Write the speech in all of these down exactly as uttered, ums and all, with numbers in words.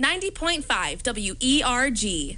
ninety point five W E R G.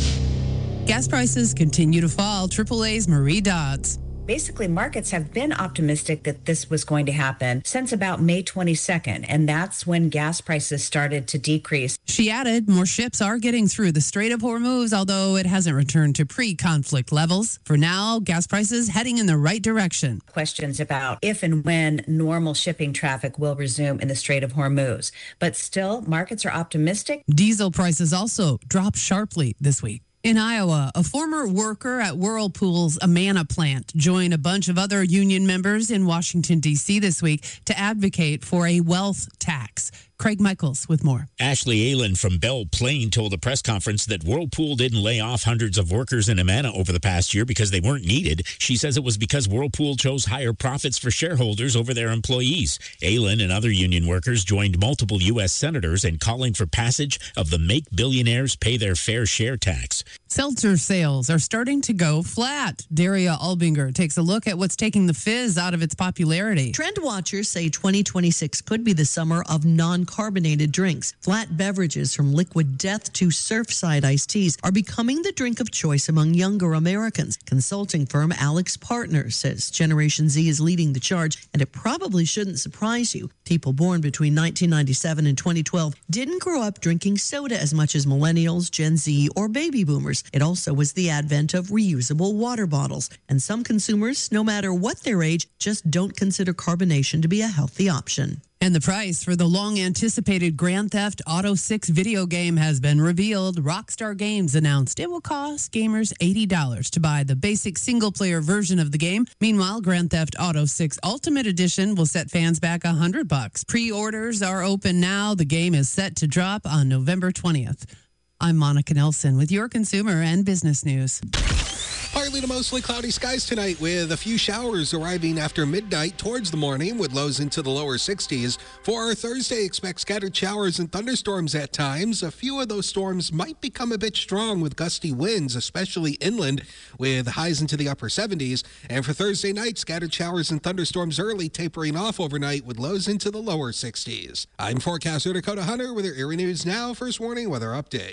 Gas prices continue to fall. triple A's Marie Dodds. Basically, markets have been optimistic that this was going to happen since about May twenty-second, and that's when gas prices started to decrease. She added, more ships are getting through the Strait of Hormuz, although it hasn't returned to pre-conflict levels. For now, gas prices heading in the right direction. Questions about if and when normal shipping traffic will resume in the Strait of Hormuz. But still, markets are optimistic. Diesel prices also dropped sharply this week. In Iowa, a former worker at Whirlpool's Amana plant joined a bunch of other union members in Washington, D C this week to advocate for a wealth tax. Craig Michaels with more. Ashley Aylen from Belle Plaine told a press conference that Whirlpool didn't lay off hundreds of workers in Amana over the past year because they weren't needed. She says it was because Whirlpool chose higher profits for shareholders over their employees. Aylen and other union workers joined multiple U S senators in calling for passage of the Make Billionaires Pay Their Fair Share tax. Seltzer sales are starting to go flat. Daria Albinger takes a look at what's taking the fizz out of its popularity. Trend watchers say twenty twenty-six could be the summer of non-carbonated drinks. Flat beverages from Liquid Death to Surfside iced teas are becoming the drink of choice among younger Americans. Consulting firm Alex Partners says Generation Z is leading the charge, and it probably shouldn't surprise you. People born between nineteen ninety-seven and twenty twelve didn't grow up drinking soda as much as millennials, Gen Z, or baby boomers. It also was the advent of reusable water bottles. And some consumers, no matter what their age, just don't consider carbonation to be a healthy option. And the price for the long-anticipated Grand Theft Auto six video game has been revealed. Rockstar Games announced it will cost gamers eighty dollars to buy the basic single-player version of the game. Meanwhile, Grand Theft Auto six Ultimate Edition will set fans back one hundred bucks. Pre-orders are open now. The game is set to drop on November twentieth. I'm Monica Nelson with your consumer and business news. Partly to mostly cloudy skies tonight with a few showers arriving after midnight towards the morning with lows into the lower sixties. For our Thursday, expect scattered showers and thunderstorms at times. A few of those storms might become a bit strong with gusty winds, especially inland, with highs into the upper seventies. And for Thursday night, scattered showers and thunderstorms early, tapering off overnight with lows into the lower sixties. I'm forecaster Dakota Hunter with your Erie News Now First Warning Weather Update.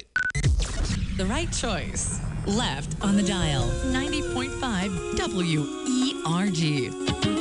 The right choice. Left on the dial. ninety point five W E R G.